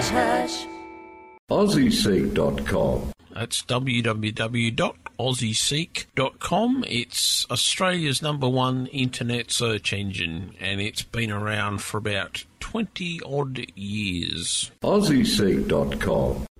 hush, hush. AussieSeek.com. That's www.aussieseek.com. It's Australia's #1 internet search engine, and it's been around for about 20-odd years. AussieSeek.com.